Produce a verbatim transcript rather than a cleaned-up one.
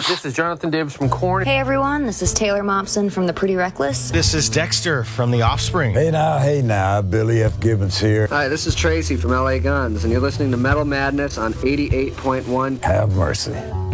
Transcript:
This is Jonathan Davis from Korn. Hey everyone, this is Taylor Momsen from The Pretty Reckless. This is Dexter from The Offspring. Hey now, hey now, Billy F. Gibbons here. Hi, this is Tracy from L A Guns, and you're listening to Metal Madness on eighty-eight point one. Have mercy.